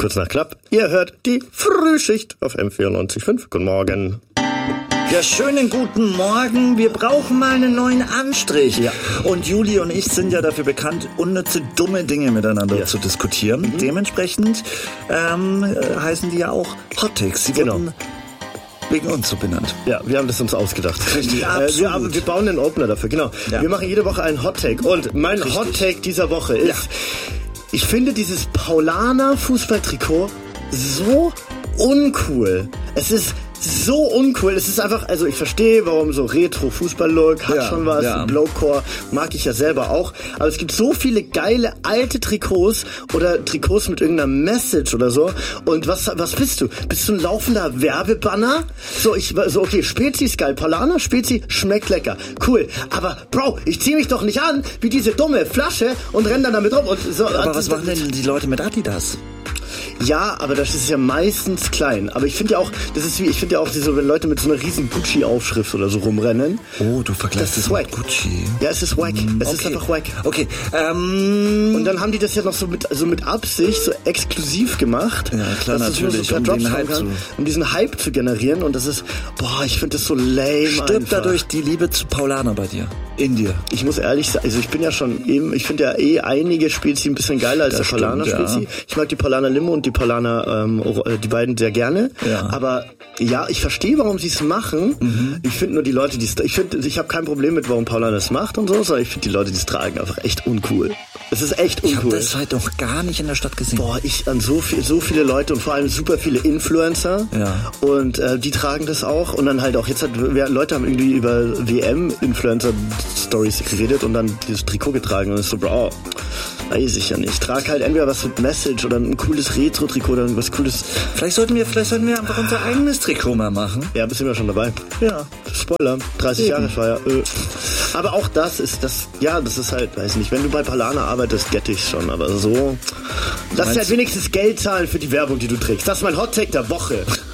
kurz nach knapp. Ihr hört die Frühschicht auf M94.5. Guten Morgen. Ja, schönen guten Morgen. Wir brauchen mal einen neuen Anstrich. Ja. Und Juli und ich sind ja dafür bekannt, unnütze, dumme Dinge miteinander zu diskutieren. Dementsprechend heißen die ja auch Hot Takes. Sie wurden wegen uns so benannt. Ja, wir haben das uns ausgedacht. Richtig, wir bauen einen Opener dafür, genau. Ja. Wir machen jede Woche einen Hot Take. Und mein Hot Take dieser Woche ist, ich finde dieses Paulaner Fußballtrikot so uncool. Es ist so uncool. Es ist einfach, also ich verstehe, warum so Retro-Fußball-Look hat schon was. Ja. Blowcore mag ich ja selber auch. Aber es gibt so viele geile alte Trikots oder Trikots mit irgendeiner Message oder so. Und was bist du? Bist du ein laufender Werbebanner? So, okay, Spezi ist geil. Paulaner Spezi schmeckt lecker. Cool. Aber, Bro, ich ziehe mich doch nicht an wie diese dumme Flasche und renne dann damit rum. Und so, aber was machen denn die Leute mit Adidas? Ja, aber das ist ja meistens klein. Aber ich finde ja auch, wenn Leute mit so einer riesen Gucci-Aufschrift oder so rumrennen. Oh, du vergleichst das mit Gucci. Ja, es ist wack. Es ist einfach wack. Okay. Und dann haben die das ja noch so mit Absicht so exklusiv gemacht. Ja, klar, natürlich, um diesen Hype zu generieren. Und das ist, ich finde das so lame. Stirbt dadurch die Liebe zu Paulaner bei dir? In dir? Ich muss ehrlich sagen, also ich bin ja schon eben, ich finde ja einige Spezi ein bisschen geiler als der Paulaner Spezi. Ja. Ich mag die Paulaner Limo und die Paulaner, die beiden sehr gerne. Ja. Aber ja, ich verstehe, warum sie es machen. Mhm. Ich finde nur die Leute, ich habe kein Problem mit, warum Paulaner es macht und so, sondern ich finde die Leute, die es tragen, einfach echt uncool. Es ist echt uncool. Ich habe das heute noch gar nicht in der Stadt gesehen. So viele Leute und vor allem super viele Influencer. Ja. Und die tragen das auch. Und dann halt auch, Leute haben irgendwie über WM-Influencer-Stories geredet und dann dieses Trikot getragen. Und es ist so, weiß ich ja nicht. Ich trage halt entweder was mit Message oder ein cooles Retro-Trikot oder irgendwas Cooles. Vielleicht sollten wir einfach unser eigenes Trikot mal machen. Ja, bist du ja schon dabei. Ja. Spoiler. 30 Jahre Feier. Aber auch das ist halt, weiß nicht, wenn du bei Paulaner arbeitest, get ich schon, aber so. Lass dir halt wenigstens Geld zahlen für die Werbung, die du trägst. Das ist mein Hot Take der Woche.